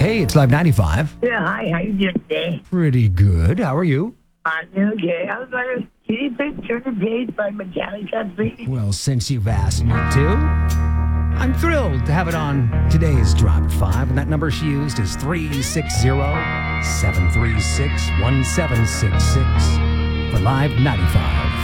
Hey, it's Live 95. Yeah, hi, how you doing today? Pretty good. How are you? I'm okay. I was wondering, can you please turn the page by Metallica, please? Well, since you've asked me to, I'm thrilled to have it on today's Drop 5. And that number she used is 360-736-1766 for Live 95.